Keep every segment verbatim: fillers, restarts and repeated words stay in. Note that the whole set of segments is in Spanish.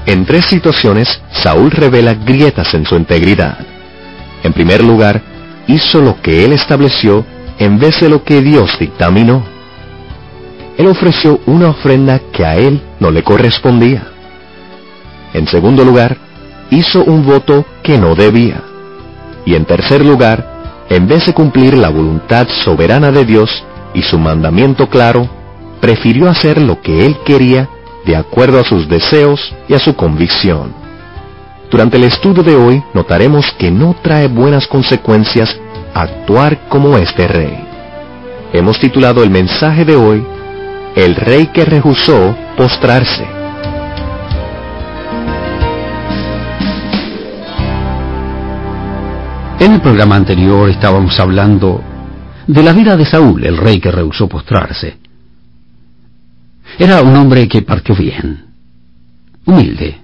En tres situaciones, Saúl revela grietas en su integridad. En primer lugar, hizo lo que él estableció en vez de lo que Dios dictaminó. Él ofreció una ofrenda que a él no le correspondía. En segundo lugar, hizo un voto que no debía. Y en tercer lugar, en vez de cumplir la voluntad soberana de Dios y su mandamiento claro, prefirió hacer lo que él quería de acuerdo a sus deseos y a su convicción. Durante el estudio de hoy notaremos que no trae buenas consecuencias actuar como este rey. Hemos titulado el mensaje de hoy, El rey que rehusó postrarse. En el programa anterior estábamos hablando de la vida de Saúl, el rey que rehusó postrarse. Era un hombre que partió bien, humilde,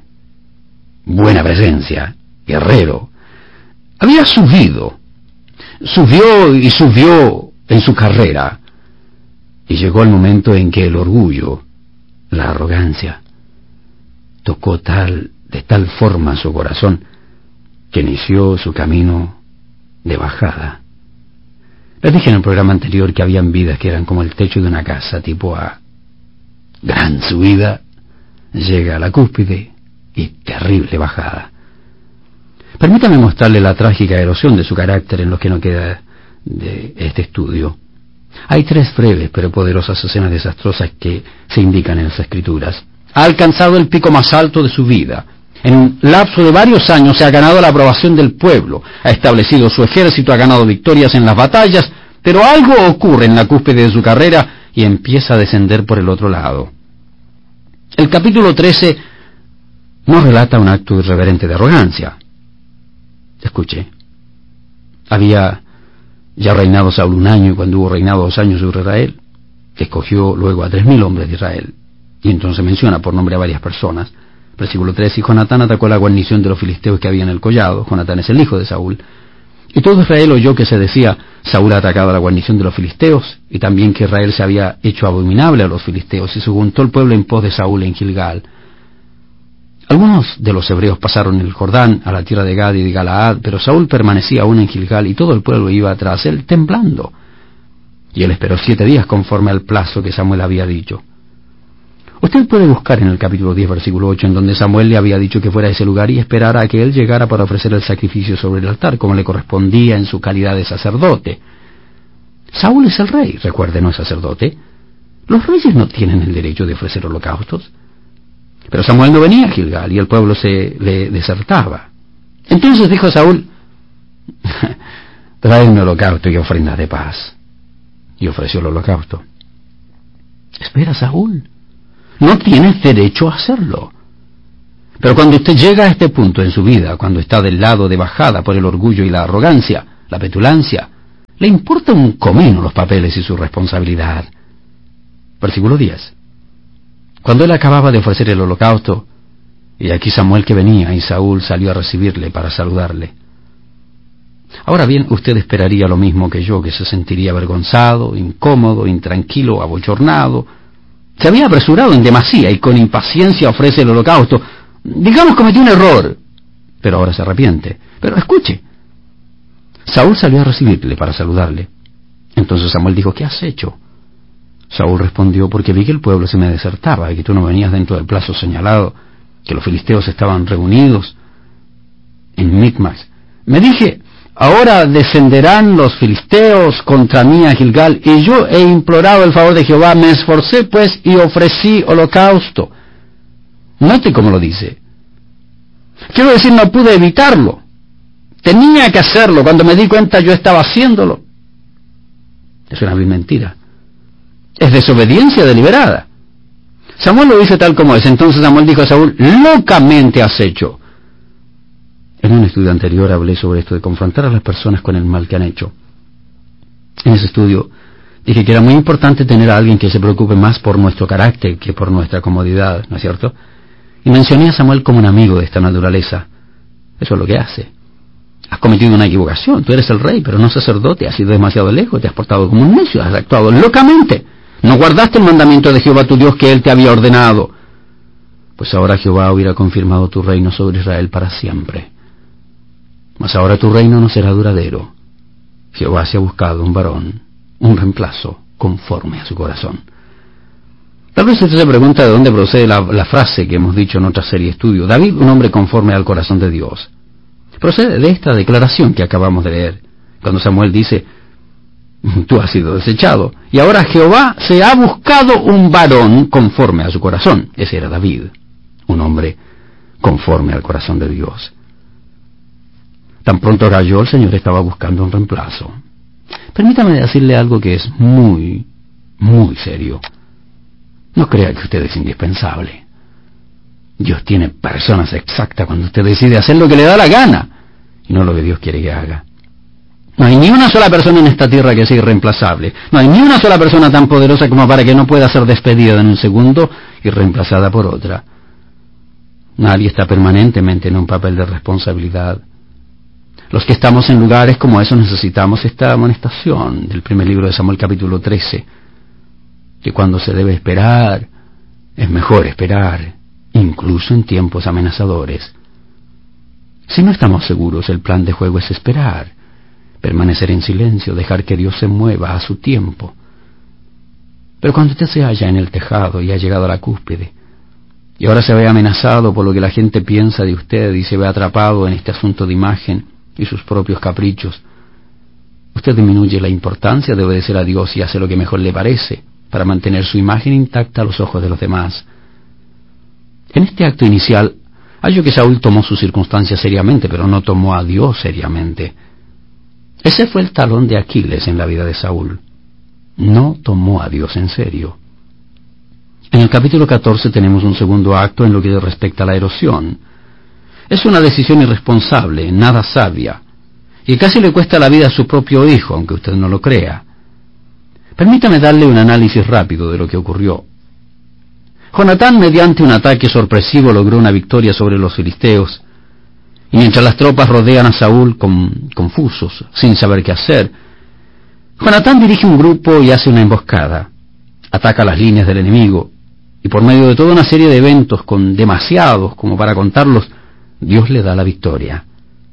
buena presencia, guerrero. Había subido, subió y subió en su carrera, y llegó el momento en que el orgullo, la arrogancia, tocó tal, de tal forma su corazón, que inició su camino de bajada. Les dije en el programa anterior que habían vidas que eran como el techo de una casa, tipo A. Gran subida, llega a la cúspide y terrible bajada. Permítame mostrarle la trágica erosión de su carácter en lo que no queda de este estudio. Hay tres breves pero poderosas escenas desastrosas que se indican en las Escrituras. Ha alcanzado el pico más alto de su vida. En un lapso de varios años se ha ganado la aprobación del pueblo, ha establecido su ejército, ha ganado victorias en las batallas, pero algo ocurre en la cúspide de su carrera y empieza a descender por el otro lado. El capítulo trece nos relata un acto irreverente de arrogancia. Escuche. Había ya reinado Saúl un año, y cuando hubo reinado dos años sobre Israel, escogió luego a tres mil hombres de Israel. Y entonces menciona por nombre a varias personas. Versículo tres, y Jonatán atacó la guarnición de los filisteos que había en el collado. Jonatán es el hijo de Saúl. Y todo Israel oyó que se decía, Saúl ha atacado a la guarnición de los filisteos, y también que Israel se había hecho abominable a los filisteos, y se juntó el pueblo en pos de Saúl en Gilgal. Algunos de los hebreos pasaron el Jordán a la tierra de Gad y de Galaad, pero Saúl permanecía aún en Gilgal, y todo el pueblo iba tras él temblando. Y él esperó siete días conforme al plazo que Samuel había dicho. Usted puede buscar en el capítulo diez, versículo ocho, en donde Samuel le había dicho que fuera a ese lugar y esperara a que él llegara para ofrecer el sacrificio sobre el altar, como le correspondía en su calidad de sacerdote. Saúl es el rey, recuerde, no es sacerdote. Los reyes no tienen el derecho de ofrecer holocaustos. Pero Samuel no venía a Gilgal y el pueblo se le desertaba. Entonces dijo Saúl, trae un holocausto y ofrendas de paz. Y ofreció el holocausto. Espera, Saúl. No tienes derecho a hacerlo. Pero cuando usted llega a este punto en su vida, cuando está del lado de bajada por el orgullo y la arrogancia, la petulancia, le importa un comino los papeles y su responsabilidad. Versículo diez. Cuando él acababa de ofrecer el holocausto, y aquí Samuel que venía, y Saúl salió a recibirle para saludarle. Ahora bien, usted esperaría lo mismo que yo, que se sentiría avergonzado, incómodo, intranquilo, abochornado. Se había apresurado en demasía y con impaciencia ofrece el holocausto. Digamos, cometió un error, pero ahora se arrepiente. Pero escuche, Saúl salió a recibirle para saludarle. Entonces Samuel dijo, ¿qué has hecho? Saúl respondió, porque vi que el pueblo se me desertaba y que tú no venías dentro del plazo señalado, que los filisteos estaban reunidos en Micmas. Me dije, ahora descenderán los filisteos contra mí a Gilgal, y yo he implorado el favor de Jehová, me esforcé pues y ofrecí holocausto. Note cómo lo dice. Quiero decir, no pude evitarlo. Tenía que hacerlo. Cuando me di cuenta yo estaba haciéndolo. Es una vil mentira. Es desobediencia deliberada. Samuel lo dice tal como es. Entonces Samuel dijo a Saúl, locamente has hecho. En un estudio anterior hablé sobre esto de confrontar a las personas con el mal que han hecho. En ese estudio dije que era muy importante tener a alguien que se preocupe más por nuestro carácter que por nuestra comodidad, ¿no es cierto? Y mencioné a Samuel como un amigo de esta naturaleza. Eso es lo que hace. Has cometido una equivocación, tú eres el rey, pero no sacerdote, has ido demasiado lejos, te has portado como un necio, has actuado locamente. No guardaste el mandamiento de Jehová tu Dios que él te había ordenado. pues ahora Jehová hubiera confirmado tu reino sobre Israel para siempre. Mas ahora tu reino no será duradero. Jehová se ha buscado un varón, un reemplazo, conforme a su corazón. Tal vez usted se pregunta de dónde procede la, la frase que hemos dicho en otra serie de estudios. David, un hombre conforme al corazón de Dios. Procede de esta declaración que acabamos de leer, cuando Samuel dice, tú has sido desechado, y ahora Jehová se ha buscado un varón conforme a su corazón. Ese era David, un hombre conforme al corazón de Dios. Tan pronto cayó, el Señor estaba buscando un reemplazo. Permítame decirle algo que es muy, muy serio. No crea que usted es indispensable. Dios tiene personas exactas cuando usted decide hacer lo que le da la gana, y no lo que Dios quiere que haga. No hay ni una sola persona en esta tierra que sea irreemplazable. No hay ni una sola persona tan poderosa como para que no pueda ser despedida en un segundo y reemplazada por otra. Nadie está permanentemente en un papel de responsabilidad. Los que estamos en lugares como esos necesitamos esta amonestación del primer libro de Samuel capítulo trece, que cuando se debe esperar, es mejor esperar, incluso en tiempos amenazadores. Si no estamos seguros, el plan de juego es esperar, permanecer en silencio, dejar que Dios se mueva a su tiempo. Pero cuando usted se halla en el tejado y ha llegado a la cúspide, y ahora se ve amenazado por lo que la gente piensa de usted y se ve atrapado en este asunto de imagen y sus propios caprichos, usted disminuye la importancia de obedecer a Dios y hace lo que mejor le parece para mantener su imagen intacta a los ojos de los demás. En este acto inicial, hallo que Saúl tomó sus circunstancias seriamente, pero no tomó a Dios seriamente. Ese fue el talón de Aquiles en la vida de Saúl. No tomó a Dios en serio. En el capítulo catorce tenemos un segundo acto en lo que respecta a la erosión. Es una decisión irresponsable, nada sabia, y casi le cuesta la vida a su propio hijo, aunque usted no lo crea. Permítame darle un análisis rápido de lo que ocurrió. Jonatán, mediante un ataque sorpresivo, logró una victoria sobre los filisteos, y mientras las tropas rodean a Saúl con, confusos, sin saber qué hacer, Jonatán dirige un grupo y hace una emboscada, ataca las líneas del enemigo, y por medio de toda una serie de eventos, con demasiados como para contarlos, Dios le da la victoria.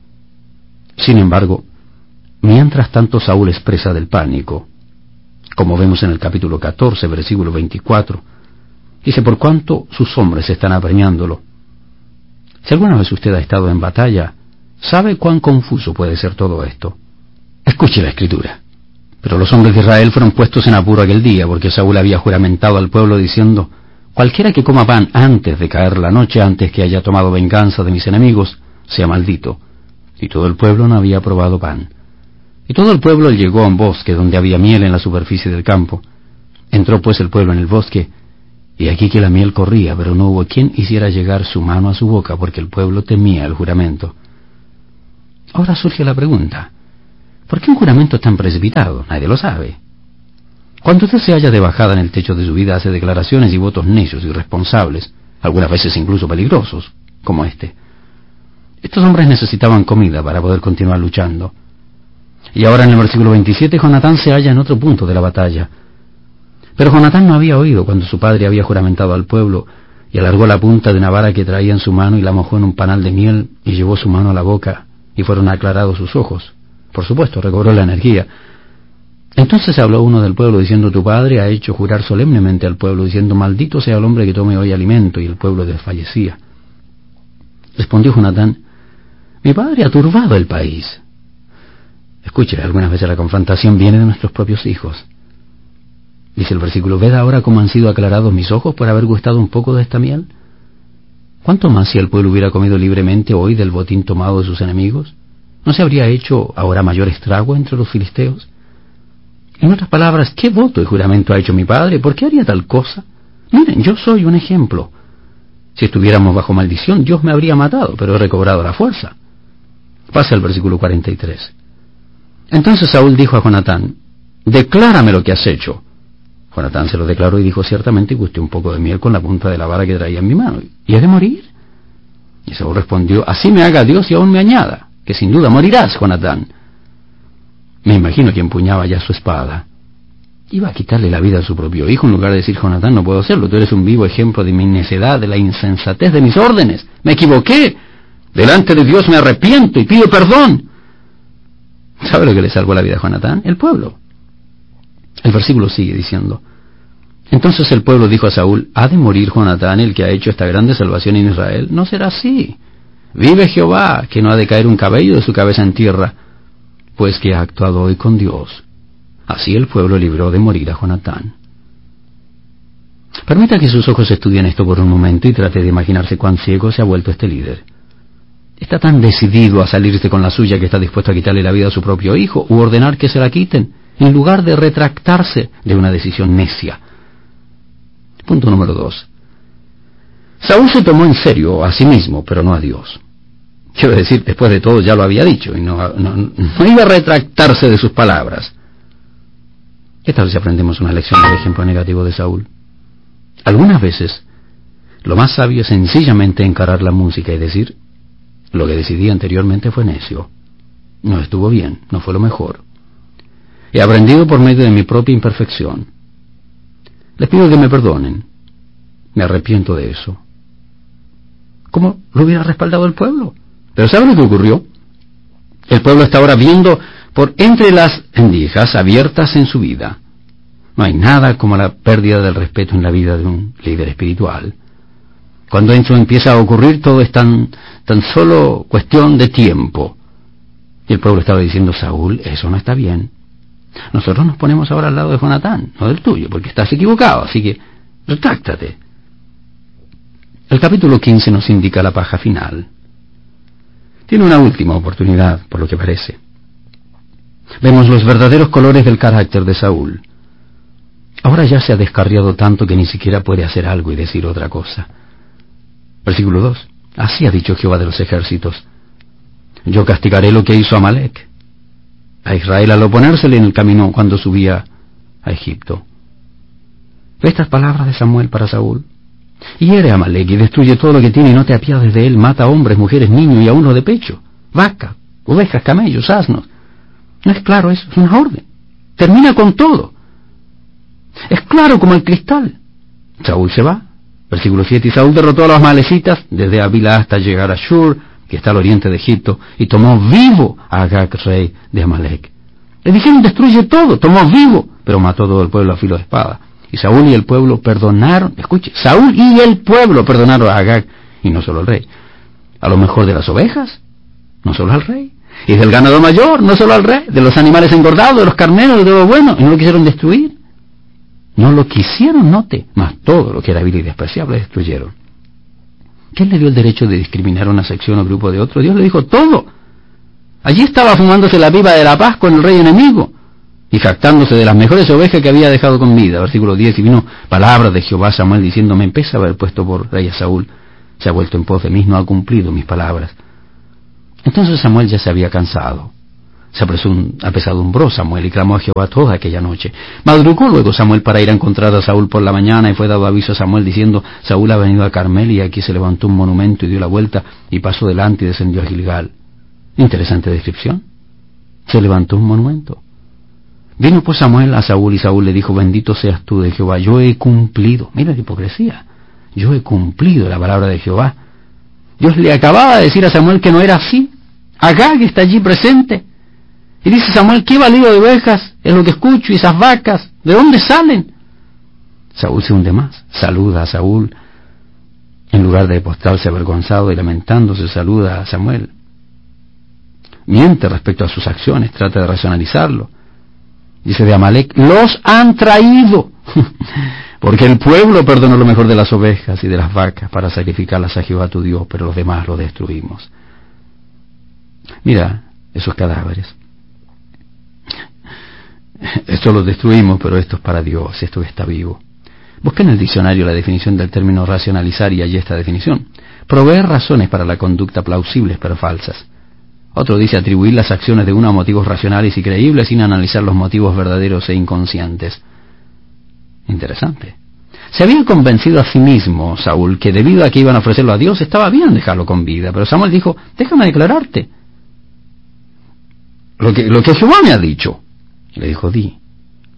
Sin embargo, mientras tanto Saúl es presa del pánico, como vemos en el capítulo catorce, versículo veinticuatro, dice, por cuanto sus hombres están apremiándolo. Si alguna vez usted ha estado en batalla, sabe cuán confuso puede ser todo esto. Escuche la escritura. Pero los hombres de Israel fueron puestos en apuro aquel día, porque Saúl había juramentado al pueblo diciendo, cualquiera que coma pan antes de caer la noche, antes que haya tomado venganza de mis enemigos, sea maldito. Y todo el pueblo no había probado pan. Y todo el pueblo llegó a un bosque donde había miel en la superficie del campo. Entró pues el pueblo en el bosque, y aquí que la miel corría, pero no hubo quien hiciera llegar su mano a su boca, porque el pueblo temía el juramento. Ahora surge la pregunta, ¿por qué un juramento tan precipitado? Nadie lo sabe. Cuando usted se halla de bajada en el techo de su vida, hace declaraciones y votos necios y irresponsables, algunas veces incluso peligrosos, como este. Estos hombres necesitaban comida para poder continuar luchando. Y ahora en el versículo veintisiete, Jonatán se halla en otro punto de la batalla. Pero Jonatán no había oído cuando su padre había juramentado al pueblo, y alargó la punta de una vara que traía en su mano y la mojó en un panal de miel, y llevó su mano a la boca, y fueron aclarados sus ojos. Por supuesto, recobró la energía. Entonces habló uno del pueblo diciendo, tu padre ha hecho jurar solemnemente al pueblo, diciendo, maldito sea el hombre que tome hoy alimento, y el pueblo desfallecía. Respondió Jonatán, mi padre ha turbado el país. Escuche, algunas veces la confrontación viene de nuestros propios hijos. Dice el versículo, ved ahora cómo han sido aclarados mis ojos por haber gustado un poco de esta miel. ¿Cuánto más si el pueblo hubiera comido libremente hoy del botín tomado de sus enemigos? ¿No se habría hecho ahora mayor estrago entre los filisteos? En otras palabras, ¿qué voto y juramento ha hecho mi padre? ¿Por qué haría tal cosa? Miren, yo soy un ejemplo. Si estuviéramos bajo maldición, Dios me habría matado, pero he recobrado la fuerza. Pasa al versículo cuarenta y tres. Entonces Saúl dijo a Jonatán, declárame lo que has hecho. Jonatán se lo declaró y dijo, ciertamente gusté un poco de miel con la punta de la vara que traía en mi mano, ¿y he de morir? Y Saúl respondió, así me haga Dios y aún me añada, que sin duda morirás, Jonatán. Me imagino que empuñaba ya su espada. Iba a quitarle la vida a su propio hijo en lugar de decir: Jonatán, no puedo hacerlo, tú eres un vivo ejemplo de mi necedad, de la insensatez de mis órdenes. Me equivoqué. Delante de Dios me arrepiento y pido perdón. ¿Sabe lo que le salvó la vida a Jonatán? El pueblo. El versículo sigue diciendo: entonces el pueblo dijo a Saúl: ¿ha de morir Jonatán, el que ha hecho esta grande salvación en Israel? No será así. Vive Jehová, que no ha de caer un cabello de su cabeza en tierra, pues que ha actuado hoy con Dios. Así el pueblo libró de morir a Jonatán. Permita que sus ojos estudien esto por un momento y trate de imaginarse cuán ciego se ha vuelto este líder. Está tan decidido a salirse con la suya que está dispuesto a quitarle la vida a su propio hijo u ordenar que se la quiten, en lugar de retractarse de una decisión necia. Punto número dos. Saúl se tomó en serio a sí mismo, pero no a Dios. Quiero decir, después de todo ya lo había dicho, y no, no, no iba a retractarse de sus palabras. ¿Qué tal si aprendemos una lección del ejemplo negativo de Saúl? Algunas veces, lo más sabio es sencillamente encarar la música y decir: lo que decidí anteriormente fue necio. No estuvo bien, no fue lo mejor. He aprendido por medio de mi propia imperfección. Les pido que me perdonen. Me arrepiento de eso. ¿Cómo lo hubiera respaldado el pueblo? Pero ¿saben lo que ocurrió? El pueblo está ahora viendo por entre las rendijas abiertas en su vida. No hay nada como la pérdida del respeto en la vida de un líder espiritual. Cuando eso empieza a ocurrir, todo es tan, tan solo cuestión de tiempo. Y el pueblo estaba diciendo: Saúl, eso no está bien. Nosotros nos ponemos ahora al lado de Jonatán, no del tuyo, porque estás equivocado, así que retráctate. El capítulo quince nos indica la paja final. Tiene una última oportunidad, por lo que parece. Vemos los verdaderos colores del carácter de Saúl. Ahora ya se ha descarriado tanto que ni siquiera puede hacer algo y decir otra cosa. Versículo dos. Así ha dicho Jehová de los ejércitos: yo castigaré lo que hizo Amalec a Israel al oponérsele en el camino cuando subía a Egipto. ¿Ve estas palabras de Samuel para Saúl? Hiere a Amalec y destruye todo lo que tiene y no te apiades de él. Mata hombres, mujeres, niños y aun los de pecho, vacas, ovejas, camellos, asnos. ¿No es claro eso? Es una orden. Termina con todo. Es claro como el cristal. Saúl se va. Versículo siete. Y Saúl derrotó a los amalecitas desde Avila hasta llegar a Shur, que está al oriente de Egipto, y tomó vivo a Agag, rey de Amalec. Le dijeron: destruye todo. Tomó vivo, pero mató todo el pueblo a filo de espada. Y Saúl y el pueblo perdonaron, escuche, Saúl y el pueblo perdonaron a Agag, y no solo al rey. A lo mejor de las ovejas, no solo al rey. Y del ganado mayor, no solo al rey. De los animales engordados, de los carneros, de lo bueno, y no lo quisieron destruir. No lo quisieron, note, mas todo lo que era vil y despreciable destruyeron. ¿Quién le dio el derecho de discriminar a una sección o grupo de otro? Dios le dijo todo. Allí estaba fumándose la pipa de la paz con el rey enemigo y jactándose de las mejores ovejas que había dejado con vida. Versículo diez. Y vino palabra de Jehová a Samuel diciendo: me pesa haber puesto por rey a Saúl. Se ha vuelto en pos de mí, no ha cumplido mis palabras. Entonces Samuel ya se había cansado. Se apesadumbró Samuel y clamó a Jehová toda aquella noche. Madrugó luego Samuel para ir a encontrar a Saúl por la mañana, y fue dado aviso a Samuel diciendo: Saúl ha venido a Carmel, y aquí se levantó un monumento y dio la vuelta y pasó delante y descendió a Gilgal. Interesante descripción. Se levantó un monumento. Vino pues Samuel a Saúl, y Saúl le dijo: bendito seas tú de Jehová, yo he cumplido. Mira la hipocresía. Yo he cumplido la palabra de Jehová. Dios le acababa de decir a Samuel que no era así. Agag está allí presente. Y dice Samuel: ¿qué valido de ovejas es lo que escucho? Y esas vacas, ¿de dónde salen? Saúl se hunde más. Saluda a Saúl. En lugar de postrarse avergonzado y lamentándose, saluda a Samuel. Miente respecto a sus acciones, trata de racionalizarlo. Dice de Amalec: los han traído. Porque el pueblo perdonó lo mejor de las ovejas y de las vacas para sacrificarlas a Jehová tu Dios, pero los demás los destruimos. Mira esos cadáveres. Esto los destruimos, pero esto es para Dios, esto que está vivo. Busca en el diccionario la definición del término racionalizar y allí esta definición: proveer razones para la conducta plausibles pero falsas. Otro dice atribuir las acciones de uno a motivos racionales y creíbles sin analizar los motivos verdaderos e inconscientes. Interesante. Se había convencido a sí mismo Saúl que debido a que iban a ofrecerlo a Dios estaba bien dejarlo con vida, pero Samuel dijo: déjame declararte lo que, lo que Jehová me ha dicho. Y le dijo: di.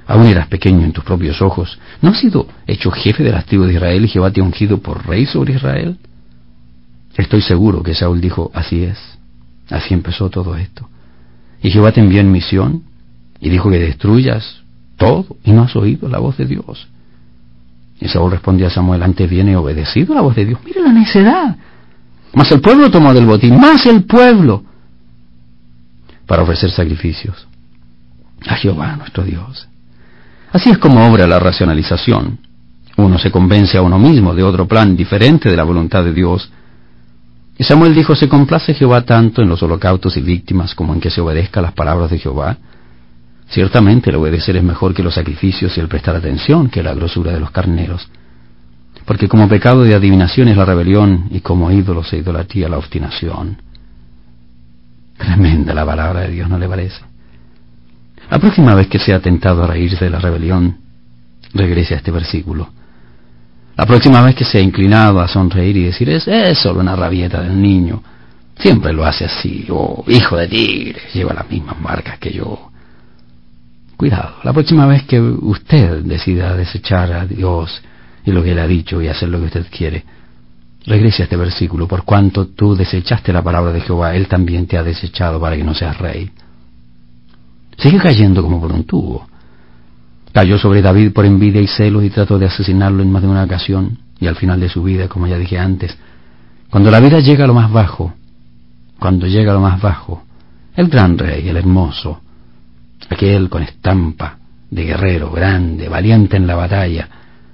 Aún eras pequeño en tus propios ojos. ¿No has sido hecho jefe de las tribus de Israel y Jehová te ha ungido por rey sobre Israel? Estoy seguro que Saúl dijo, así es, así empezó todo esto. Y Jehová te envió en misión y dijo que destruyas todo y no has oído la voz de Dios. Y Saúl respondió a Samuel, antes bien he obedecido la voz de Dios. Mira la necedad. Mas el pueblo tomó del botín, más el pueblo, para ofrecer sacrificios a Jehová nuestro Dios. Así es como obra la racionalización. Uno se convence a uno mismo de otro plan diferente de la voluntad de Dios. Y Samuel dijo, se complace Jehová tanto en los holocaustos y víctimas como en que se obedezca las palabras de Jehová. Ciertamente el obedecer es mejor que los sacrificios y el prestar atención que la grosura de los carneros. Porque como pecado de adivinación es la rebelión y como ídolos e idolatría la obstinación. Tremenda la palabra de Dios, ¿no le parece? La próxima vez que sea tentado a reírse de la rebelión, regrese a este versículo. La próxima vez que sea inclinado a sonreír y decir, es, es solo una rabieta del niño, siempre lo hace así, o hijo de tigre, lleva las mismas marcas que yo. Cuidado, la próxima vez que usted decida desechar a Dios y lo que Él ha dicho y hacer lo que usted quiere, regrese a este versículo, por cuanto tú desechaste la palabra de Jehová, Él también te ha desechado para que no seas rey. Sigue cayendo como por un tubo. Cayó sobre David por envidia y celos y trató de asesinarlo en más de una ocasión, y al final de su vida, como ya dije antes, cuando la vida llega a lo más bajo, cuando llega a lo más bajo, el gran rey, el hermoso, aquel con estampa de guerrero, grande, valiente en la batalla,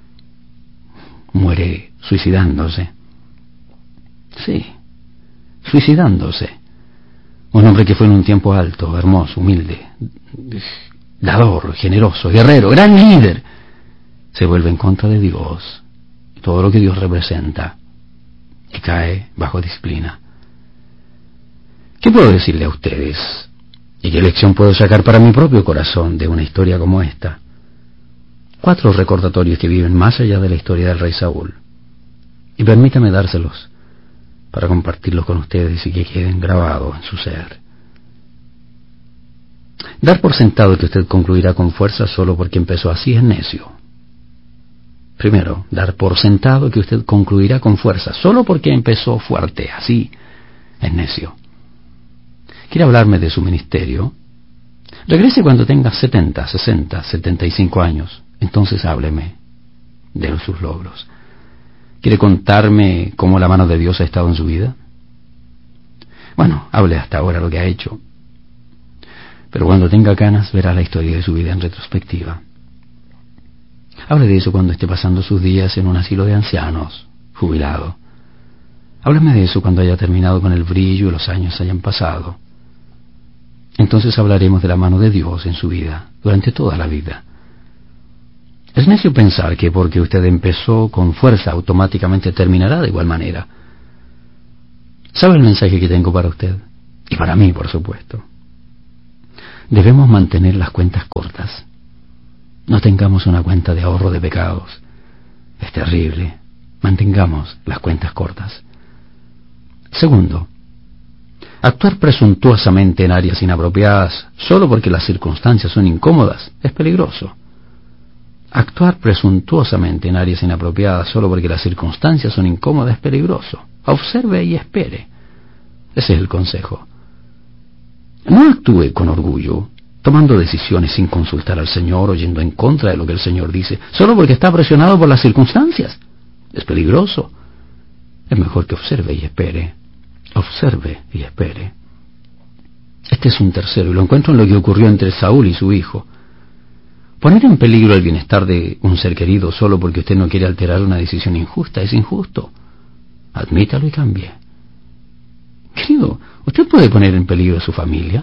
muere suicidándose. Sí, suicidándose. Un hombre que fue en un tiempo alto, hermoso, humilde, dador, generoso, guerrero, gran líder, se vuelve en contra de Dios, todo lo que Dios representa, y cae bajo disciplina. ¿Qué puedo decirle a ustedes? ¿Y qué lección puedo sacar para mi propio corazón de una historia como esta? Cuatro recordatorios que viven más allá de la historia del rey Saúl. Y permítame dárselos para compartirlos con ustedes y que queden grabados en su ser. Dar por sentado que usted concluirá con fuerza solo porque empezó así es necio. Primero, dar por sentado que usted concluirá con fuerza solo porque empezó fuerte, así es necio. ¿Quiere hablarme de su ministerio? Regrese cuando tenga setenta, sesenta, setenta y cinco años. Entonces hábleme de sus logros. ¿Quiere contarme cómo la mano de Dios ha estado en su vida? Bueno, hable hasta ahora lo que ha hecho. Pero cuando tenga ganas, verá la historia de su vida en retrospectiva. Hable de eso cuando esté pasando sus días en un asilo de ancianos, jubilado. Háblame de eso cuando haya terminado con el brillo y los años hayan pasado. Entonces hablaremos de la mano de Dios en su vida, durante toda la vida. Es necio pensar que porque usted empezó con fuerza, automáticamente terminará de igual manera. ¿Sabe el mensaje que tengo para usted? Y para mí, por supuesto. Debemos mantener las cuentas cortas. No tengamos una cuenta de ahorro de pecados. Es terrible. Mantengamos las cuentas cortas. Segundo, actuar presuntuosamente en áreas inapropiadas solo porque las circunstancias son incómodas es peligroso. Actuar presuntuosamente en áreas inapropiadas solo porque las circunstancias son incómodas es peligroso. Observe y espere. Ese es el consejo. No actúe con orgullo, tomando decisiones sin consultar al Señor o yendo en contra de lo que el Señor dice, solo porque está presionado por las circunstancias. Es peligroso. Es mejor que observe y espere. Observe y espere. Este es un tercero, y lo encuentro en lo que ocurrió entre Saúl y su hijo. Poner en peligro el bienestar de un ser querido solo porque usted no quiere alterar una decisión injusta es injusto. Admítalo y cambie. Querido, ¿usted puede poner en peligro a su familia?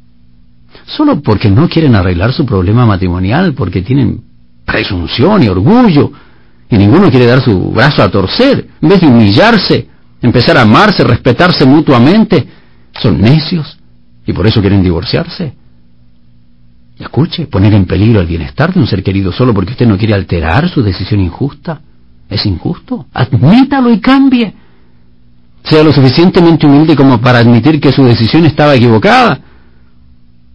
Solo porque no quieren arreglar su problema matrimonial, porque tienen presunción y orgullo, y ninguno quiere dar su brazo a torcer, en vez de humillarse, empezar a amarse, respetarse mutuamente. Son necios, y por eso quieren divorciarse. Escuche, poner en peligro el bienestar de un ser querido solo porque usted no quiere alterar su decisión injusta, ¿es injusto? Admítalo y cambie. Sea lo suficientemente humilde como para admitir que su decisión estaba equivocada.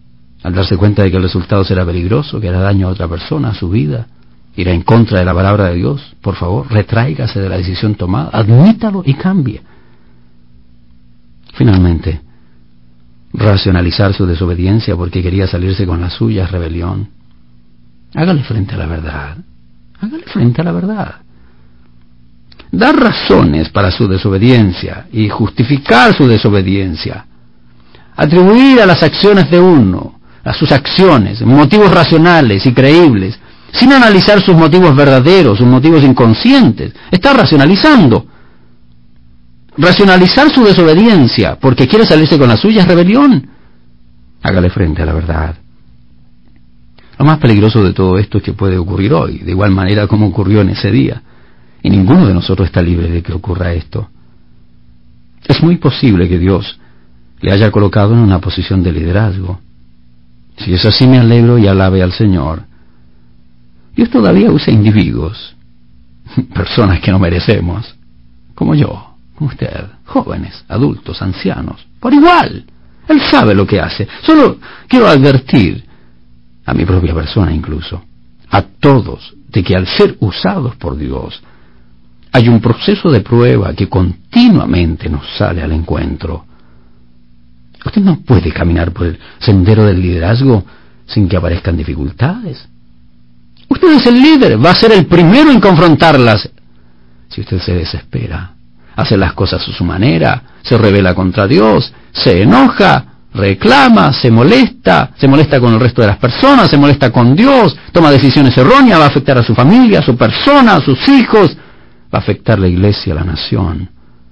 al darse cuenta de que el resultado será peligroso, que hará daño a otra persona, a su vida, irá en contra de la palabra de Dios, por favor, retráigase de la decisión tomada, admítalo y cambie. Finalmente, racionalizar su desobediencia porque quería salirse con la suya es rebelión. Hágale frente a la verdad, hágale frente a la verdad. Dar razones para su desobediencia y justificar su desobediencia, atribuir a las acciones de uno, a sus acciones, motivos racionales y creíbles, sin analizar sus motivos verdaderos, sus motivos inconscientes, está racionalizando. Racionalizar su desobediencia porque quiere salirse con la suya es rebelión. Hágale frente a la verdad. Lo más peligroso de todo esto es que puede ocurrir hoy, de igual manera como ocurrió en ese día. Y ninguno de nosotros está libre de que ocurra esto. Es muy posible que Dios le haya colocado en una posición de liderazgo. Si es así, me alegro y alabe al Señor. Dios todavía usa individuos, personas que no merecemos, como yo, como usted, jóvenes, adultos, ancianos, por igual. Él sabe lo que hace. Solo quiero advertir, a mi propia persona incluso, a todos, de que al ser usados por Dios, hay un proceso de prueba que continuamente nos sale al encuentro. Usted no puede caminar por el sendero del liderazgo sin que aparezcan dificultades. Usted es el líder, va a ser el primero en confrontarlas. Si usted se desespera, hace las cosas a su manera, se rebela contra Dios, se enoja, reclama, se molesta, se molesta con el resto de las personas, se molesta con Dios, toma decisiones erróneas, va a afectar a su familia, a su persona, a sus hijos, va a afectar la iglesia, la nación.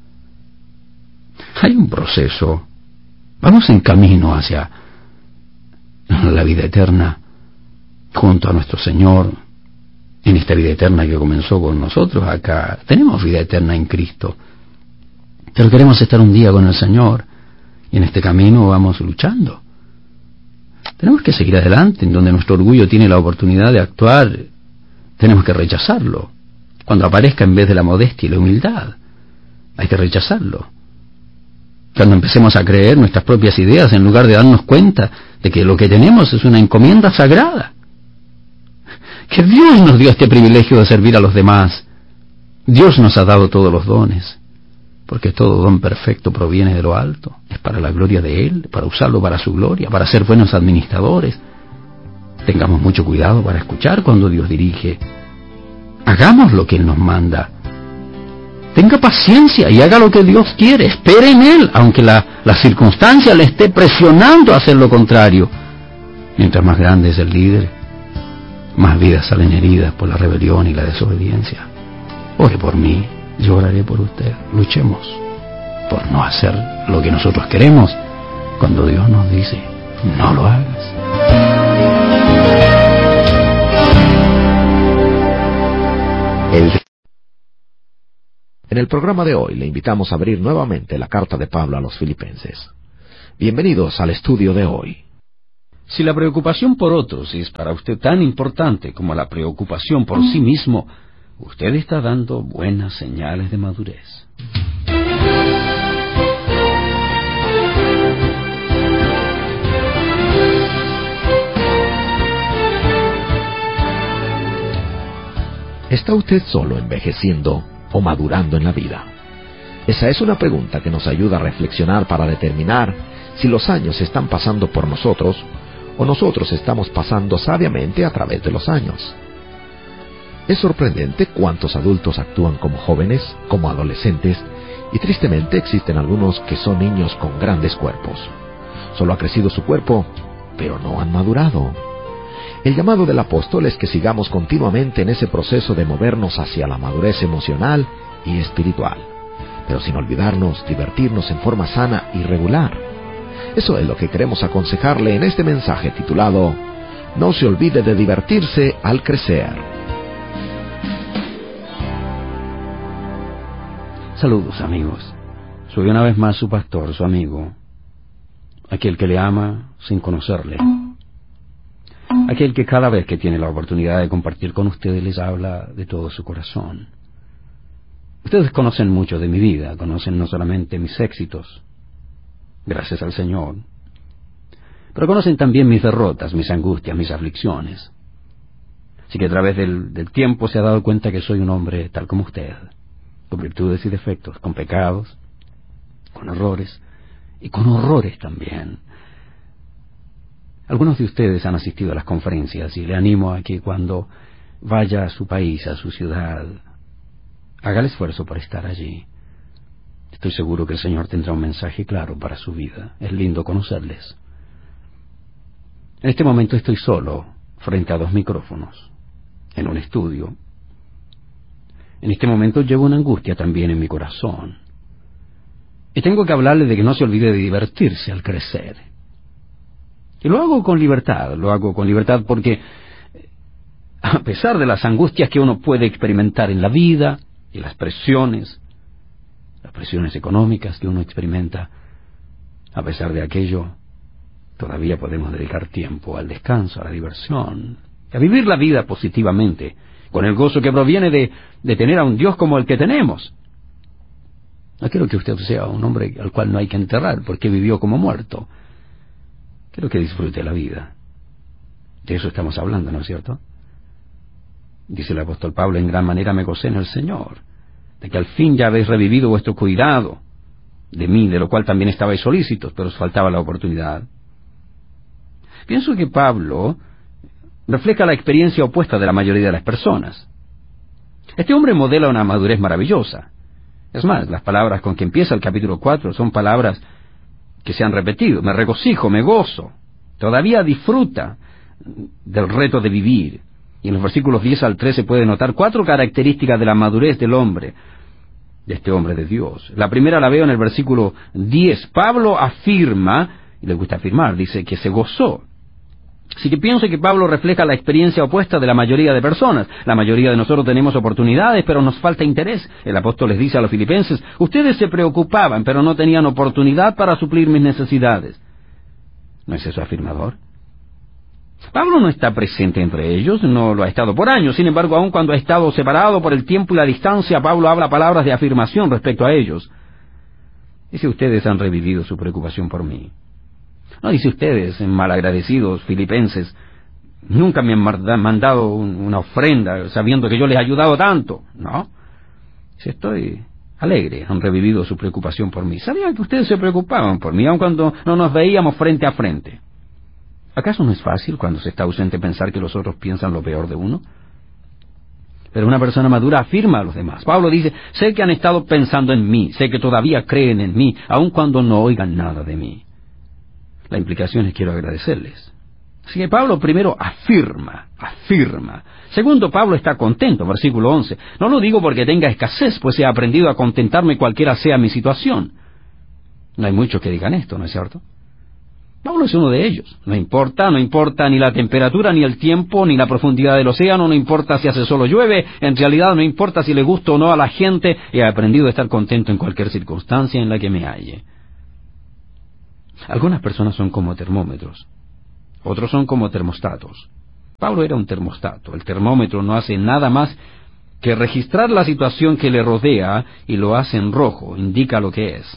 Hay un proceso. Vamos en camino hacia la vida eterna, junto a nuestro Señor, en esta vida eterna que comenzó con nosotros acá. Tenemos vida eterna en Cristo, pero queremos estar un día con el Señor, y en este camino vamos luchando. Tenemos que seguir adelante, en donde nuestro orgullo tiene la oportunidad de actuar, tenemos que rechazarlo. Cuando aparezca en vez de la modestia y la humildad, hay que rechazarlo. Cuando empecemos a creer nuestras propias ideas en lugar de darnos cuenta de que lo que tenemos es una encomienda sagrada, que Dios nos dio este privilegio de servir a los demás. Dios nos ha dado todos los dones, porque todo don perfecto proviene de lo alto, es para la gloria de Él, para usarlo para su gloria, para ser buenos administradores. Tengamos mucho cuidado para escuchar cuando Dios dirige. Hagamos lo que Él nos manda. Tenga paciencia y haga lo que Dios quiere. Espere en Él, aunque la, la circunstancia le esté presionando a hacer lo contrario. Mientras más grande es el líder, más vidas salen heridas por la rebelión y la desobediencia. Ore por mí, yo oraré por usted. Luchemos por no hacer lo que nosotros queremos cuando Dios nos dice, no lo hagas. El En el programa de hoy le invitamos a abrir nuevamente la carta de Pablo a los Filipenses. Bienvenidos al estudio de hoy. Si la preocupación por otros es para usted tan importante como la preocupación por sí mismo, usted está dando buenas señales de madurez. ¿Está usted solo envejeciendo o madurando en la vida? Esa es una pregunta que nos ayuda a reflexionar para determinar si los años están pasando por nosotros o nosotros estamos pasando sabiamente a través de los años. Es sorprendente cuántos adultos actúan como jóvenes, como adolescentes, y tristemente existen algunos que son niños con grandes cuerpos. Solo ha crecido su cuerpo, pero no han madurado. El llamado del apóstol es que sigamos continuamente en ese proceso de movernos hacia la madurez emocional y espiritual, pero sin olvidarnos divertirnos en forma sana y regular. Eso es lo que queremos aconsejarle en este mensaje titulado No se olvide de divertirse al crecer. Saludos, amigos. Soy una vez más su pastor, su amigo, aquel que le ama sin conocerle, aquel que cada vez que tiene la oportunidad de compartir con ustedes les habla de todo su corazón. Ustedes conocen mucho de mi vida, conocen no solamente mis éxitos, gracias al Señor, pero conocen también mis derrotas, mis angustias, mis aflicciones. Así que a través del, del tiempo se ha dado cuenta que soy un hombre tal como usted, con virtudes y defectos, con pecados, con errores y con horrores también. Algunos de ustedes han asistido a las conferencias y le animo a que cuando vaya a su país, a su ciudad, haga el esfuerzo por estar allí. Estoy seguro que el Señor tendrá un mensaje claro para su vida. Es lindo conocerles. En este momento estoy solo, frente a dos micrófonos, en un estudio. En este momento llevo una angustia también en mi corazón. Y tengo que hablarle de que no se olvide de divertirse al crecer. Y lo hago con libertad, lo hago con libertad porque, a pesar de las angustias que uno puede experimentar en la vida, y las presiones, las presiones económicas que uno experimenta, a pesar de aquello, todavía podemos dedicar tiempo al descanso, a la diversión, a vivir la vida positivamente, con el gozo que proviene de, de tener a un Dios como el que tenemos. No quiero que usted sea un hombre al cual no hay que enterrar porque vivió como muerto. Quiero que disfrute la vida. De eso estamos hablando, ¿no es cierto? Dice el apóstol Pablo, en gran manera me gocé en el Señor, de que al fin ya habéis revivido vuestro cuidado de mí, de lo cual también estabais solícitos, pero os faltaba la oportunidad. Pienso que Pablo refleja la experiencia opuesta de la mayoría de las personas. Este hombre modela una madurez maravillosa. Es más, las palabras con que empieza el capítulo cuatro son palabras que se han repetido. Me regocijo, me gozo, todavía disfruta del reto de vivir. Y en los versículos diez al trece puede notar cuatro características de la madurez del hombre, de este hombre de Dios. La primera la veo en el versículo diez. Pablo afirma, y le gusta afirmar, dice que se gozó. Así que pienso que Pablo refleja la experiencia opuesta de la mayoría de personas. La mayoría de nosotros tenemos oportunidades, pero nos falta interés. El apóstol les dice a los filipenses, ustedes se preocupaban, pero no tenían oportunidad para suplir mis necesidades. ¿No es eso afirmador? Pablo no está presente entre ellos, no lo ha estado por años. Sin embargo, aun cuando ha estado separado por el tiempo y la distancia, Pablo habla palabras de afirmación respecto a ellos. Dice, ustedes han revivido su preocupación por mí. No dice ustedes, malagradecidos filipenses, nunca me han mandado una ofrenda sabiendo que yo les he ayudado tanto. No. Dice, estoy alegre, han revivido su preocupación por mí. Sabía que ustedes se preocupaban por mí, aun cuando no nos veíamos frente a frente. ¿Acaso no es fácil cuando se está ausente pensar que los otros piensan lo peor de uno? Pero una persona madura afirma a los demás. Pablo dice, sé que han estado pensando en mí, sé que todavía creen en mí, aun cuando no oigan nada de mí. La implicación es quiero agradecerles. Así que Pablo primero afirma, afirma. Segundo, Pablo está contento, versículo once. No lo digo porque tenga escasez, pues he aprendido a contentarme cualquiera sea mi situación. No hay muchos que digan esto, ¿no es cierto? Pablo es uno de ellos. No importa, no importa ni la temperatura, ni el tiempo, ni la profundidad del océano, no importa si hace sol o llueve, en realidad no importa si le gusta o no a la gente, he aprendido a estar contento en cualquier circunstancia en la que me halle. Algunas personas son como termómetros, otros son como termostatos. Pablo era un termostato. El termómetro no hace nada más que registrar la situación que le rodea y lo hace en rojo, indica lo que es.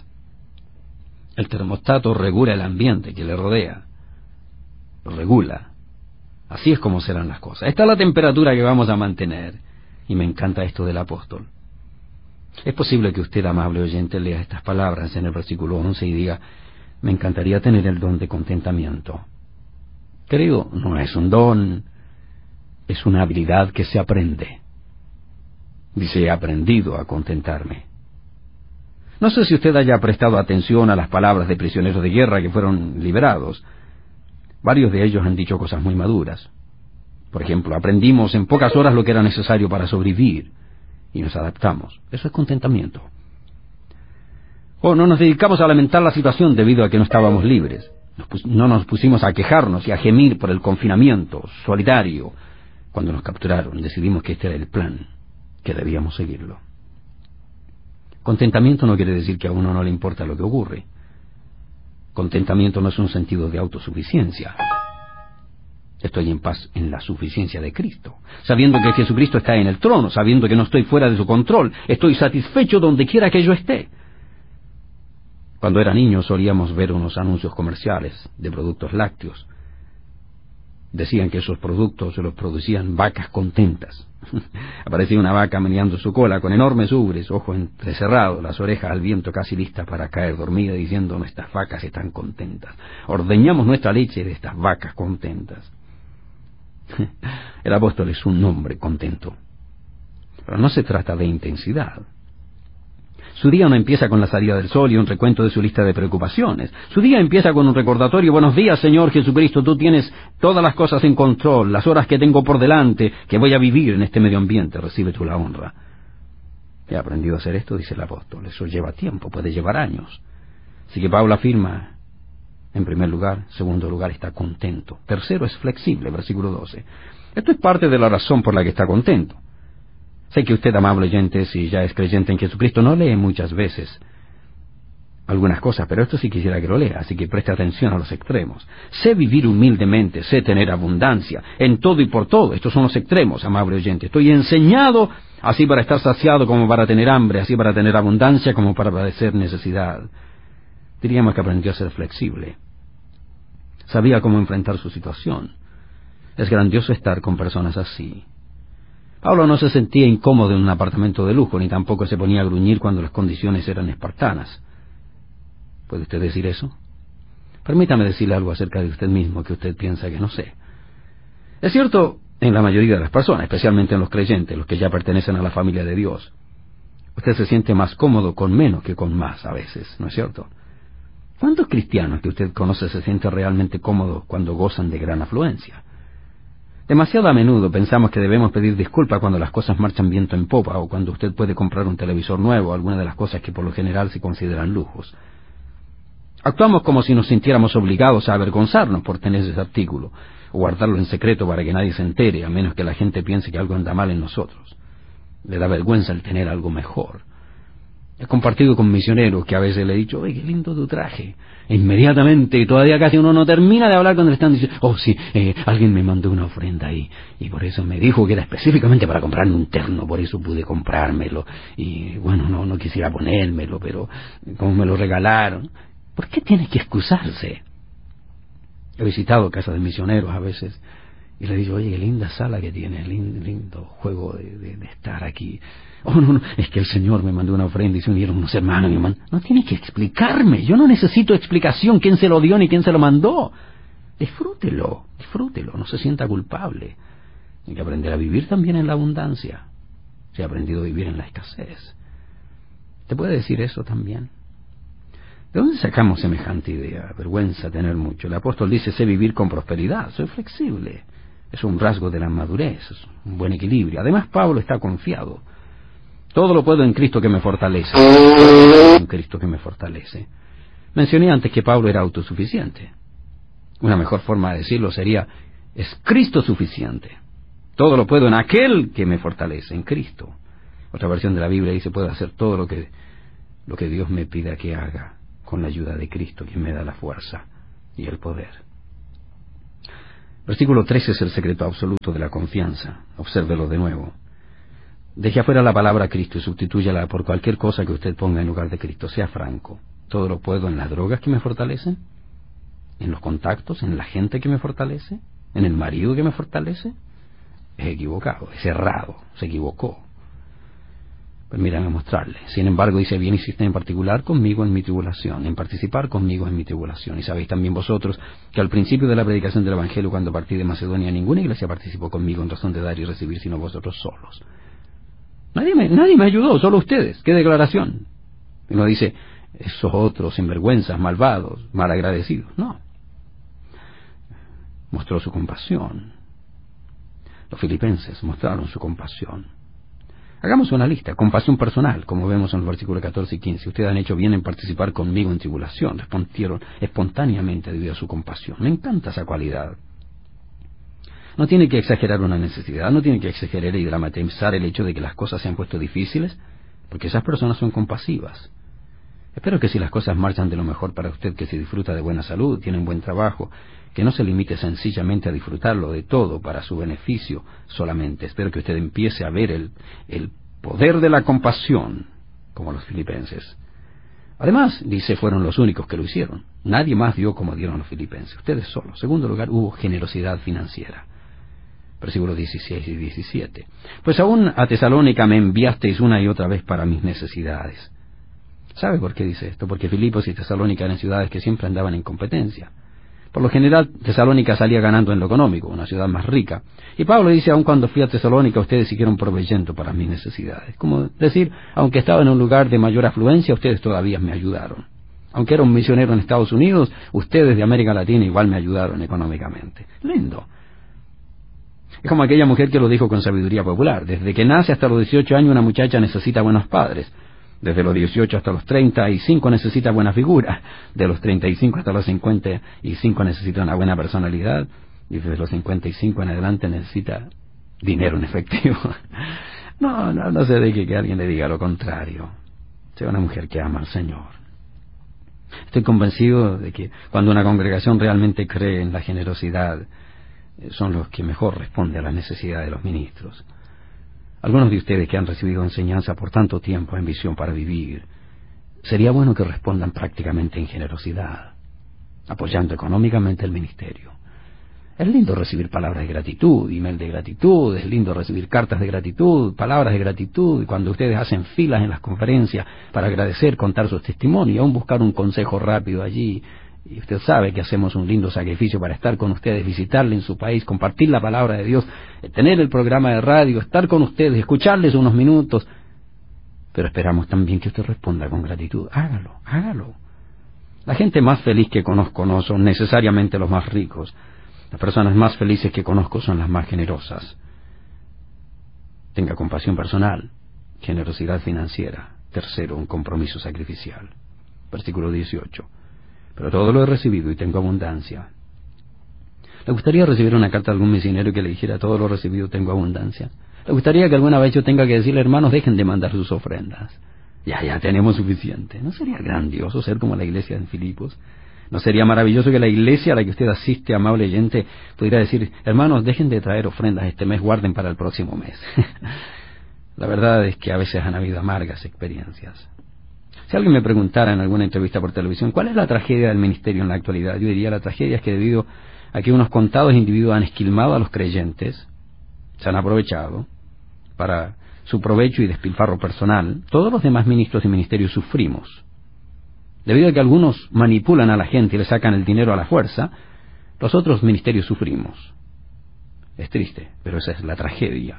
El termostato regula el ambiente que le rodea, lo regula. Así es como serán las cosas. Esta es la temperatura que vamos a mantener. Y me encanta esto del apóstol. Es posible que usted, amable oyente, lea estas palabras en el versículo once y diga, me encantaría tener el don de contentamiento. Querido, no es un don, es una habilidad que se aprende. Dice, he aprendido a contentarme. No sé si usted haya prestado atención a las palabras de prisioneros de guerra que fueron liberados. Varios de ellos han dicho cosas muy maduras. Por ejemplo, aprendimos en pocas horas lo que era necesario para sobrevivir y nos adaptamos. Eso es contentamiento. O no nos dedicamos a lamentar la situación debido a que no estábamos libres. No nos pusimos a quejarnos y a gemir por el confinamiento solitario. Cuando nos capturaron, decidimos que este era el plan, que debíamos seguirlo. Contentamiento no quiere decir que a uno no le importa lo que ocurre. Contentamiento no es un sentido de autosuficiencia. Estoy en paz en la suficiencia de Cristo, sabiendo que Jesucristo está en el trono, sabiendo que no estoy fuera de su control. Estoy satisfecho donde quiera que yo esté. Cuando era niño solíamos ver unos anuncios comerciales de productos lácteos. Decían que esos productos los producían vacas contentas. Aparecía una vaca meneando su cola con enormes ubres, ojos entrecerrados, las orejas al viento casi listas para caer dormida, diciendo: nuestras vacas están contentas. Ordeñamos nuestra leche de estas vacas contentas. El apóstol es un hombre contento. Pero no se trata de intensidad. Su día no empieza con la salida del sol y un recuento de su lista de preocupaciones. Su día empieza con un recordatorio: buenos días, Señor Jesucristo, tú tienes todas las cosas en control, las horas que tengo por delante, que voy a vivir en este medio ambiente, recibe tú la honra. He aprendido a hacer esto, dice el apóstol. Eso lleva tiempo, puede llevar años. Así que Pablo afirma, en primer lugar, segundo lugar, está contento. Tercero, es flexible, versículo doce. Esto es parte de la razón por la que está contento. Sé que usted, amable oyente, si ya es creyente en Jesucristo, no lee muchas veces algunas cosas, pero esto sí quisiera que lo lea, así que preste atención a los extremos. Sé vivir humildemente, sé tener abundancia, en todo y por todo. Estos son los extremos, amable oyente. Estoy enseñado así para estar saciado como para tener hambre, así para tener abundancia como para padecer necesidad. Diríamos que aprendió a ser flexible. Sabía cómo enfrentar su situación. Es grandioso estar con personas así. Pablo no se sentía incómodo en un apartamento de lujo, ni tampoco se ponía a gruñir cuando las condiciones eran espartanas. ¿Puede usted decir eso? Permítame decirle algo acerca de usted mismo que usted piensa que no sé. Es cierto en la mayoría de las personas, especialmente en los creyentes, los que ya pertenecen a la familia de Dios. Usted se siente más cómodo con menos que con más a veces, ¿no es cierto? ¿Cuántos cristianos que usted conoce se sienten realmente cómodos cuando gozan de gran afluencia? Demasiado a menudo pensamos que debemos pedir disculpas cuando las cosas marchan viento en popa, o cuando usted puede comprar un televisor nuevo, alguna de las cosas que por lo general se consideran lujos. Actuamos como si nos sintiéramos obligados a avergonzarnos por tener ese artículo, o guardarlo en secreto para que nadie se entere, a menos que la gente piense que algo anda mal en nosotros. Le da vergüenza el tener algo mejor. He compartido con misioneros que a veces le he dicho: ¡ay, qué lindo tu traje! E inmediatamente, todavía casi uno no termina de hablar cuando le están diciendo: oh sí, eh, alguien me mandó una ofrenda ahí, y por eso me dijo que era específicamente para comprarme un terno, por eso pude comprármelo, y bueno, no, no quisiera ponérmelo, pero como me lo regalaron. ¿Por qué tiene que excusarse? He visitado casas de misioneros a veces, y le digo: oye, qué linda sala que tiene, lindo, lindo juego de, de, de estar aquí. Oh, no, no, es que el Señor me mandó una ofrenda y se unieron unos hermanos. Mi hermano, no tiene que explicarme, yo no necesito explicación quién se lo dio ni quién se lo mandó. Disfrútelo, disfrútelo, no se sienta culpable. Hay que aprender a vivir también en la abundancia. Se ha aprendido a vivir en la escasez. ¿Te puede decir eso también? ¿De dónde sacamos semejante idea? Vergüenza tener mucho. El apóstol dice: sé vivir con prosperidad, soy flexible. Es un rasgo de la madurez, es un buen equilibrio. Además, Pablo está confiado. Todo lo puedo en Cristo que me fortalece. En Cristo que me fortalece. Mencioné antes que Pablo era autosuficiente. Una mejor forma de decirlo sería: es Cristo suficiente. Todo lo puedo en aquel que me fortalece, en Cristo. Otra versión de la Biblia dice: puedo hacer todo lo que, lo que Dios me pida que haga, con la ayuda de Cristo, quien me da la fuerza y el poder. Versículo trece es el secreto absoluto de la confianza. Obsérvelo de nuevo. Deje afuera la palabra Cristo y sustitúyala por cualquier cosa que usted ponga en lugar de Cristo. Sea franco. ¿Todo lo puedo en las drogas que me fortalecen? ¿En los contactos? ¿En la gente que me fortalece? ¿En el marido que me fortalece? Es equivocado, es errado, se equivocó. Permítanme mostrarle. Sin embargo, dice: bien hiciste en particular conmigo en mi tribulación, en participar conmigo en mi tribulación. Y sabéis también vosotros que al principio de la predicación del Evangelio, cuando partí de Macedonia, ninguna iglesia participó conmigo en razón de dar y recibir, sino vosotros solos. Nadie me, nadie me ayudó, solo ustedes. ¿Qué declaración? Y uno dice: esos otros sinvergüenzas, malvados, malagradecidos. No. Mostró su compasión. Los filipenses mostraron su compasión. Hagamos una lista. Compasión personal, como vemos en los versículos catorce y quince. Ustedes han hecho bien en participar conmigo en tribulación. Respondieron espontáneamente debido a su compasión. Me encanta esa cualidad. No tiene que exagerar una necesidad, no tiene que exagerar y dramatizar el hecho de que las cosas se han puesto difíciles, porque esas personas son compasivas. Espero que si las cosas marchan de lo mejor para usted, que si disfruta de buena salud, tiene un buen trabajo, que no se limite sencillamente a disfrutarlo de todo para su beneficio solamente. Espero que usted empiece a ver el, el poder de la compasión, como los filipenses. Además, dice, fueron los únicos que lo hicieron. Nadie más dio como dieron los filipenses. Ustedes solos. Segundo lugar, hubo generosidad financiera. Versículos dieciséis y diecisiete. Pues aún a Tesalónica me enviasteis una y otra vez para mis necesidades. ¿Sabe por qué dice esto? Porque Filipos y Tesalónica eran ciudades que siempre andaban en competencia. Por lo general, Tesalónica salía ganando en lo económico, una ciudad más rica. Y Pablo dice, aun cuando fui a Tesalónica, ustedes siguieron proveyendo para mis necesidades. Como decir, aunque estaba en un lugar de mayor afluencia, ustedes todavía me ayudaron. Aunque era un misionero en Estados Unidos, ustedes de América Latina igual me ayudaron económicamente. Lindo. Es como aquella mujer que lo dijo con sabiduría popular. Desde que nace hasta los dieciocho años una muchacha necesita buenos padres. Desde los dieciocho hasta los treinta y cinco necesita buena figura. De los treinta y cinco hasta los cincuenta y cinco necesita una buena personalidad. Y desde los cincuenta y cinco en adelante necesita dinero en efectivo. No, no, no se deje que alguien le diga lo contrario. Sea una mujer que ama al Señor. Estoy convencido de que cuando una congregación realmente cree en la generosidad, son los que mejor responden a las necesidades de los ministros. Algunos de ustedes que han recibido enseñanza por tanto tiempo en Visión para Vivir, sería bueno que respondan prácticamente en generosidad, apoyando económicamente el ministerio. Es lindo recibir palabras de gratitud, email de gratitud, es lindo recibir cartas de gratitud, palabras de gratitud, y cuando ustedes hacen filas en las conferencias para agradecer, contar sus testimonios, aún buscar un consejo rápido allí. Y usted sabe que hacemos un lindo sacrificio para estar con ustedes, visitarle en su país, compartir la palabra de Dios, tener el programa de radio, estar con ustedes, escucharles unos minutos. Pero esperamos también que usted responda con gratitud. Hágalo, hágalo. La gente más feliz que conozco no son necesariamente los más ricos. Las personas más felices que conozco son las más generosas. Tenga compasión personal, generosidad financiera. Tercero, un compromiso sacrificial. Versículo dieciocho. Pero todo lo he recibido y tengo abundancia. ¿Le gustaría recibir una carta de algún misionero que le dijera, todo lo recibido tengo abundancia? ¿Le gustaría que alguna vez yo tenga que decirle, hermanos, dejen de mandar sus ofrendas? Ya, ya tenemos suficiente. ¿No sería grandioso ser como la iglesia en Filipos? ¿No sería maravilloso que la iglesia a la que usted asiste, amable oyente, pudiera decir, hermanos, dejen de traer ofrendas este mes, guarden para el próximo mes? La verdad es que a veces han habido amargas experiencias. Si alguien me preguntara en alguna entrevista por televisión, ¿cuál es la tragedia del ministerio en la actualidad? Yo diría, la tragedia es que debido a que unos contados individuos han esquilmado a los creyentes, se han aprovechado para su provecho y despilfarro personal, todos los demás ministros y ministerios sufrimos. Debido a que algunos manipulan a la gente y le sacan el dinero a la fuerza, los otros ministerios sufrimos. Es triste, pero esa es la tragedia.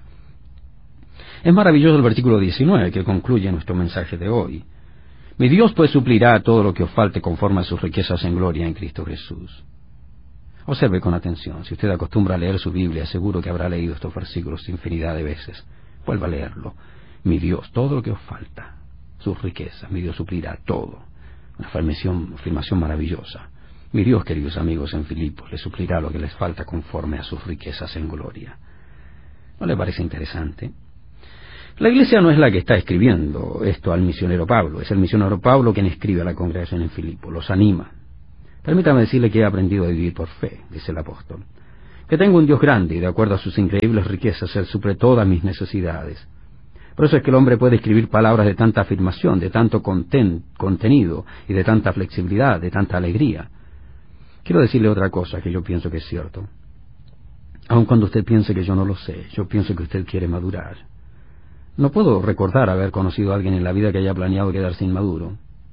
Es maravilloso el versículo diecinueve que concluye nuestro mensaje de hoy. Mi Dios pues suplirá todo lo que os falte conforme a sus riquezas en gloria en Cristo Jesús. Observe con atención. Si usted acostumbra a leer su Biblia, seguro que habrá leído estos versículos infinidad de veces. Vuelva a leerlo. Mi Dios, todo lo que os falta, sus riquezas, mi Dios suplirá todo. Una afirmación, afirmación maravillosa. Mi Dios, queridos amigos en Filipos, les suplirá lo que les falta conforme a sus riquezas en gloria. ¿No le parece interesante? La iglesia no es la que está escribiendo esto al misionero Pablo, es el misionero Pablo quien escribe a la congregación en Filipos, los anima. Permítame decirle que he aprendido a vivir por fe, dice el apóstol. Que tengo un Dios grande y de acuerdo a sus increíbles riquezas Él suple todas mis necesidades. Por eso es que el hombre puede escribir palabras de tanta afirmación, de tanto conten, contenido y de tanta flexibilidad, de tanta alegría. Quiero decirle otra cosa que yo pienso que es cierto. Aun cuando usted piense que yo no lo sé, yo pienso que usted quiere madurar. No puedo recordar haber conocido a alguien en la vida que haya planeado quedarse inmaduro.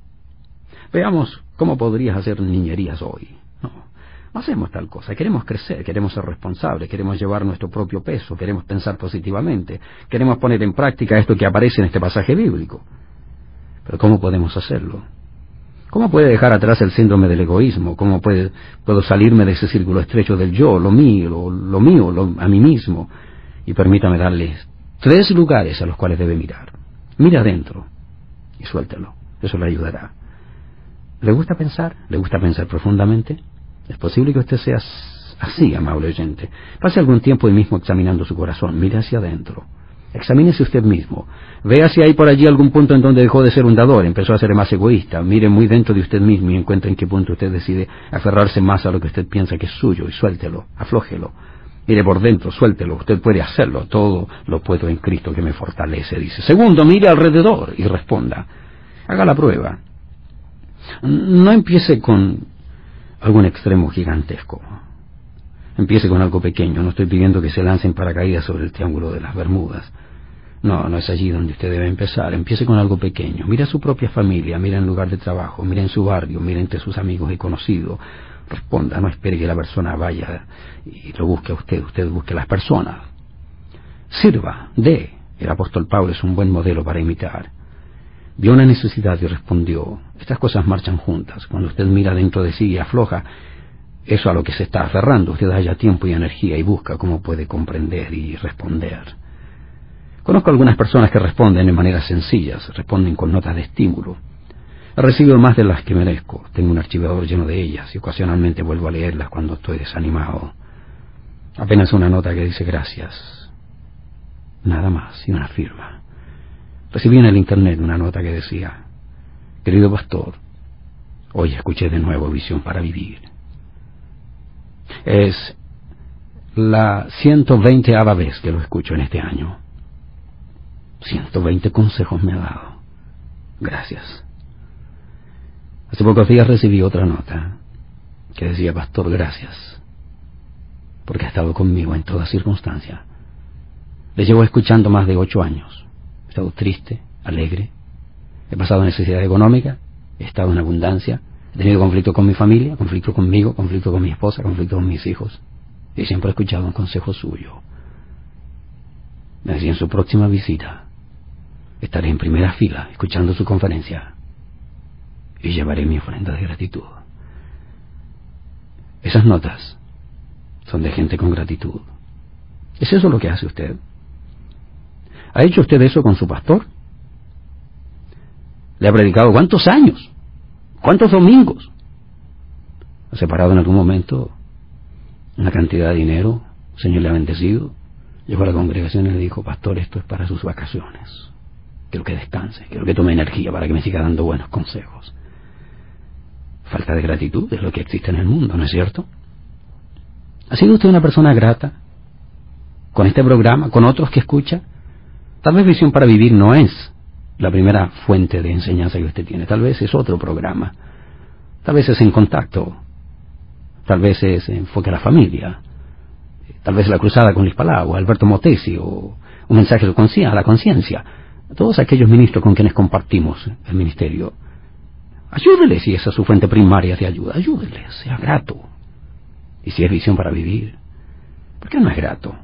Veamos cómo podrías hacer niñerías hoy. No, no hacemos tal cosa. Queremos crecer, queremos ser responsables, queremos llevar nuestro propio peso, queremos pensar positivamente, queremos poner en práctica esto que aparece en este pasaje bíblico. Pero ¿cómo podemos hacerlo? ¿Cómo puede dejar atrás el síndrome del egoísmo? ¿Cómo puede, puedo salirme de ese círculo estrecho del yo, lo mío, lo, lo mío, lo, a mí mismo? Y permítame darles tres lugares a los cuales debe mirar. Mira adentro y suéltelo. Eso le ayudará. ¿Le gusta pensar? ¿Le gusta pensar profundamente? Es posible que usted sea así, amable oyente. Pase algún tiempo hoy mismo examinando su corazón. Mire hacia adentro. Examínese usted mismo. Vea si hay por allí algún punto en donde dejó de ser un dador, empezó a ser más egoísta. Mire muy dentro de usted mismo y encuentre en qué punto usted decide aferrarse más a lo que usted piensa que es suyo y suéltelo, aflójelo. Mire por dentro, suéltelo, usted puede hacerlo, todo lo puedo en Cristo que me fortalece, dice. Segundo, mire alrededor y responda. Haga la prueba. No empiece con algún extremo gigantesco. Empiece con algo pequeño. No estoy pidiendo que se lancen paracaídas sobre el Triángulo de las Bermudas. No, no es allí donde usted debe empezar. Empiece con algo pequeño. Mire a su propia familia, mire en el lugar de trabajo, mire en su barrio, mire entre sus amigos y conocidos. Responda, no espere que la persona vaya y lo busque a usted. Usted busque a las personas. Sirva, dé. El apóstol Pablo es un buen modelo para imitar. Vio una necesidad y respondió. Estas cosas marchan juntas. Cuando usted mira dentro de sí y afloja eso a lo que se está aferrando, usted halla tiempo y energía y busca cómo puede comprender y responder. Conozco algunas personas que responden de maneras sencillas, responden con notas de estímulo. He recibido más de las que merezco. Tengo un archivador lleno de ellas y ocasionalmente vuelvo a leerlas cuando estoy desanimado. Apenas una nota que dice gracias. Nada más, y una firma. Recibí en el internet una nota que decía: querido pastor, hoy escuché de nuevo Visión para Vivir. Es la ciento veinteava vez que lo escucho en este año. ciento veinte consejos me ha dado. Gracias. Hace pocos días recibí otra nota que decía: pastor, gracias, porque ha estado conmigo en toda circunstancia. Le llevo escuchando más de ocho años. He estado triste, alegre, he pasado necesidad económica, he estado en abundancia, he tenido conflicto con mi familia, conflicto conmigo, conflicto con mi esposa, conflicto con mis hijos, y siempre he escuchado un consejo suyo. Me decía: en su próxima visita estaré en primera fila escuchando su conferencia y llevaré mi ofrenda de gratitud. Esas notas son de gente con gratitud. ¿Es eso lo que hace usted? ¿Ha hecho usted eso con su pastor? ¿Le ha predicado cuántos años? ¿Cuántos domingos? ¿Ha separado en algún momento una cantidad de dinero? El Señor le ha bendecido. Llegó a la congregación y le dijo: pastor, esto es para sus vacaciones. Quiero que descanse, quiero que tome energía para que me siga dando buenos consejos. Falta de gratitud es lo que existe en el mundo, ¿no es cierto? ¿Ha sido usted una persona grata con este programa, con otros que escucha? Tal vez Visión para Vivir no es la primera fuente de enseñanza que usted tiene. Tal vez es otro programa. Tal vez es En Contacto. Tal vez es Enfoque a la Familia. Tal vez La Cruzada con Luis Palau, Alberto Motesi, o Un Mensaje a la Conciencia. Todos aquellos ministros con quienes compartimos el ministerio. Ayúdele si esa es su fuente primaria de ayuda. Ayúdele, sea grato. Y si es Visión para Vivir, ¿por qué no es grato?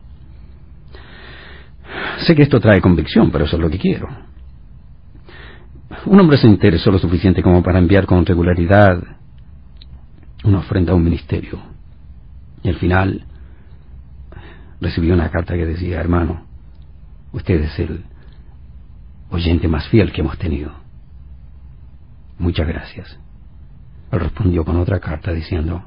Sé que esto trae convicción, pero eso es lo que quiero. Un hombre se interesó lo suficiente como para enviar con regularidad una ofrenda a un ministerio. Y al final recibió una carta que decía: hermano, usted es el oyente más fiel que hemos tenido. Muchas gracias. Él respondió con otra carta diciendo: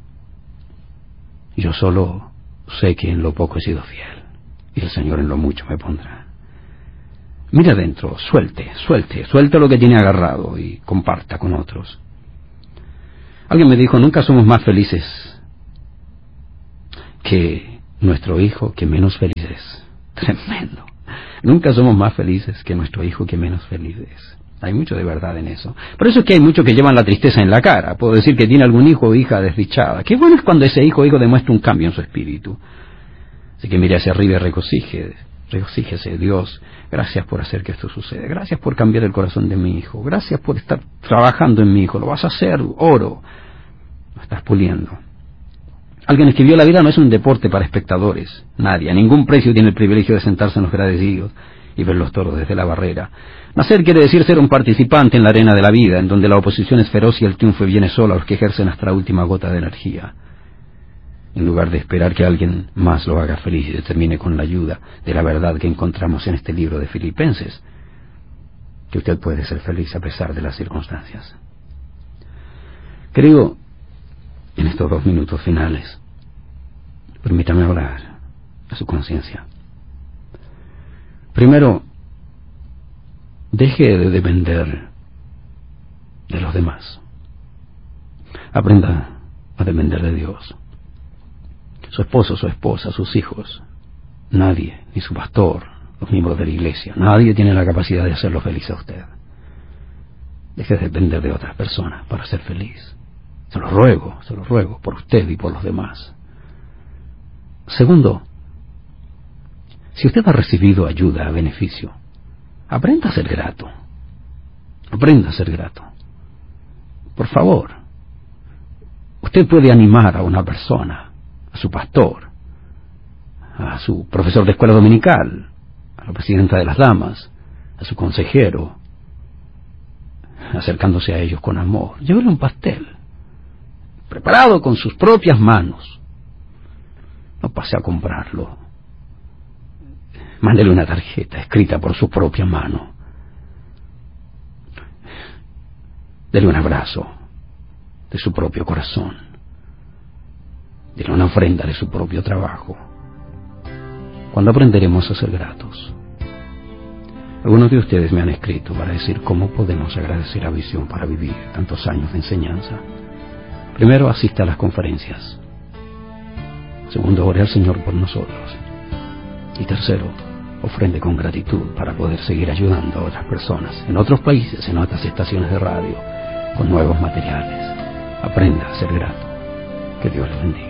yo solo sé que en lo poco he sido fiel, y el Señor en lo mucho me pondrá. Mire adentro, suelte, suelte, suelte lo que tiene agarrado y comparta con otros. Alguien me dijo: nunca somos más felices que nuestro hijo que menos felices. Tremendo. Nunca somos más felices que nuestro hijo que menos felices. Hay mucho de verdad en eso. Por eso es que hay muchos que llevan la tristeza en la cara. Puedo decir que tiene algún hijo o hija desdichada. Qué bueno es cuando ese hijo o hijo demuestra un cambio en su espíritu. Así que mire hacia arriba y regocije, regocíjese. Dios, gracias por hacer que esto suceda. Gracias por cambiar el corazón de mi hijo. Gracias por estar trabajando en mi hijo. Lo vas a hacer, oro. Lo estás puliendo. Alguien escribió: la vida no es un deporte para espectadores. Nadie, a ningún precio tiene el privilegio de sentarse en los gradecillos y ver los toros desde la barrera. Nacer quiere decir ser un participante en la arena de la vida, en donde la oposición es feroz y el triunfo viene solo a los que ejercen hasta la última gota de energía. En lugar de esperar que alguien más lo haga feliz y termine con la ayuda de la verdad que encontramos en este libro de Filipenses, que usted puede ser feliz a pesar de las circunstancias. Querido, en estos dos minutos finales, permítame hablar a su conciencia. Primero, deje de depender de los demás. Aprenda a depender de Dios. Su esposo, su esposa, sus hijos, nadie, ni su pastor, los miembros de la iglesia, nadie tiene la capacidad de hacerlo feliz a usted. Deje de depender de otras personas para ser feliz. Se lo ruego, se lo ruego, por usted y por los demás. Segundo, si usted ha recibido ayuda a beneficio, aprenda a ser grato. Aprenda a ser grato. Por favor, usted puede animar a una persona, a su pastor, a su profesor de escuela dominical, a la presidenta de las damas, a su consejero, acercándose a ellos con amor. Llévele un pastel, preparado con sus propias manos. No pase a comprarlo. Mándele una tarjeta escrita por su propia mano. Dele un abrazo de su propio corazón. Dele una ofrenda de su propio trabajo. ¿Cuándo aprenderemos a ser gratos? Algunos de ustedes me han escrito para decir cómo podemos agradecer a Visión para Vivir tantos años de enseñanza. Primero, asista a las conferencias. Segundo, ore al Señor por nosotros. Y tercero, ofrende con gratitud para poder seguir ayudando a otras personas en otros países, en otras estaciones de radio, con nuevos materiales. Aprenda a ser grato. Que Dios le bendiga.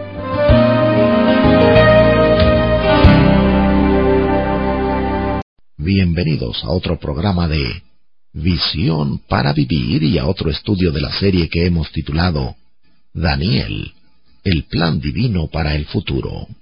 Bienvenidos a otro programa de Visión para Vivir y a otro estudio de la serie que hemos titulado Daniel, el plan divino para el futuro.